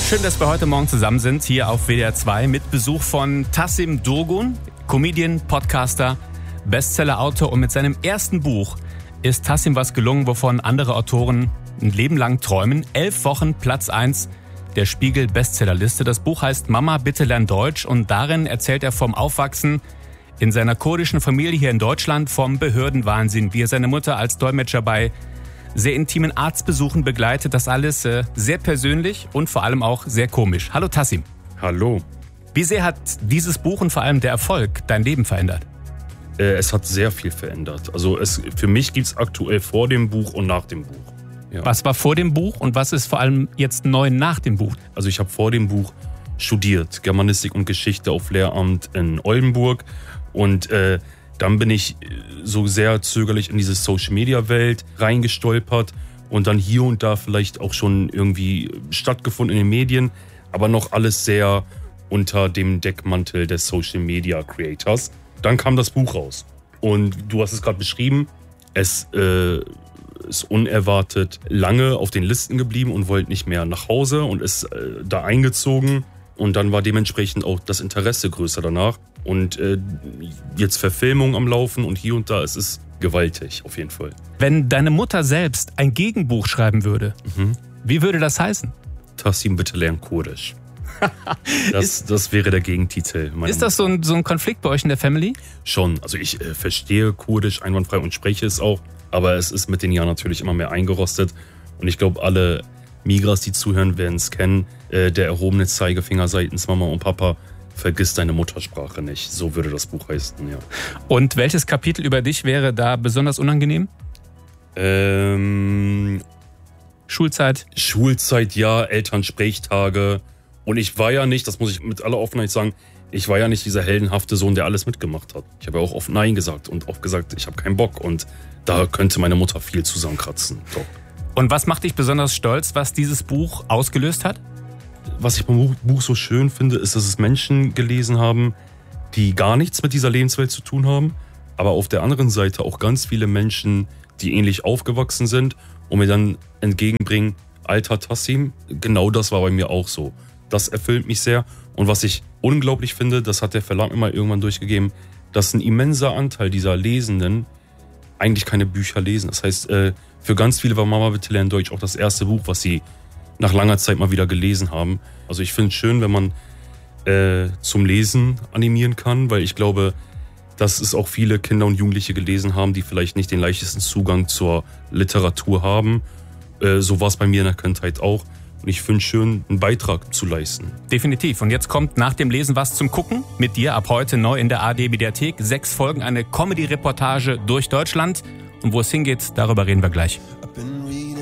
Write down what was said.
Schön, dass wir heute Morgen zusammen sind, hier auf WDR 2 mit Besuch von Tassim Durgun, Comedian, Podcaster, Bestseller-Autor, und mit seinem ersten Buch ist Tassim was gelungen, wovon andere Autoren ein Leben lang träumen. 11 Wochen Platz 1 der Spiegel-Bestsellerliste. Das Buch heißt Mama, bitte lern Deutsch, und darin erzählt er vom Aufwachsen in seiner kurdischen Familie hier in Deutschland, vom Behördenwahnsinn, wie er seine Mutter als Dolmetscher bei sehr intimen Arztbesuchen begleitet. Das alles sehr persönlich und vor allem auch sehr komisch. Hallo Tassim. Hallo. Wie sehr hat dieses Buch und vor allem der Erfolg dein Leben verändert? Es hat sehr viel verändert. Also für mich gibt es aktuell vor dem Buch und nach dem Buch. Ja. Was war vor dem Buch und was ist vor allem jetzt neu nach dem Buch? Also ich habe vor dem Buch studiert, Germanistik und Geschichte auf Lehramt in Oldenburg, und dann bin ich so sehr zögerlich in diese Social-Media-Welt reingestolpert und dann hier und da vielleicht auch schon irgendwie stattgefunden in den Medien, aber noch alles sehr unter dem Deckmantel des Social-Media-Creators. Dann kam das Buch raus und du hast es gerade beschrieben, es ist unerwartet lange auf den Listen geblieben und wollte nicht mehr nach Hause und ist da eingezogen, und dann war dementsprechend auch das Interesse größer danach. Und jetzt Verfilmung am Laufen und hier und da, es ist gewaltig, auf jeden Fall. Wenn deine Mutter selbst ein Gegenbuch schreiben würde, wie würde das heißen? Tassim, bitte lern Kurdisch. Das wäre der Gegentitel. Ist das so ein Konflikt bei euch in der Family? Schon. Also ich verstehe Kurdisch einwandfrei und spreche es auch, aber es ist mit den Jahren natürlich immer mehr eingerostet. Und ich glaube, alle Migras, die zuhören, werden es kennen. Der erhobene Zeigefinger seitens Mama und Papa: Vergiss deine Muttersprache nicht. So würde das Buch heißen, ja. Und welches Kapitel über dich wäre da besonders unangenehm? Schulzeit? Schulzeit, ja, Elternsprechtage. Und ich war ja nicht, das muss ich mit aller Offenheit sagen, ich war ja nicht dieser heldenhafte Sohn, der alles mitgemacht hat. Ich habe ja auch oft Nein gesagt und auch gesagt, ich habe keinen Bock. Und da könnte meine Mutter viel zusammenkratzen. Doch. Und was macht dich besonders stolz, was dieses Buch ausgelöst hat? Was ich beim Buch so schön finde, ist, dass es Menschen gelesen haben, die gar nichts mit dieser Lebenswelt zu tun haben, aber auf der anderen Seite auch ganz viele Menschen, die ähnlich aufgewachsen sind und mir dann entgegenbringen: Alter Tassim, genau das war bei mir auch so. Das erfüllt mich sehr. Und was ich unglaublich finde, das hat der Verlag mir mal irgendwann durchgegeben, dass ein immenser Anteil dieser Lesenden eigentlich keine Bücher lesen. Das heißt, für ganz viele war Mama, bitte lern Deutsch auch das erste Buch, was sie nach langer Zeit mal wieder gelesen haben. Also ich finde es schön, wenn man zum Lesen animieren kann, weil ich glaube, dass es auch viele Kinder und Jugendliche gelesen haben, die vielleicht nicht den leichtesten Zugang zur Literatur haben. So war es bei mir in der Kindheit auch. Und ich finde es schön, einen Beitrag zu leisten. Definitiv. Und jetzt kommt nach dem Lesen was zum Gucken. Mit dir ab heute neu in der ARD-Mediathek. 6 Folgen, eine Comedy-Reportage durch Deutschland. Und wo es hingeht, darüber reden wir gleich.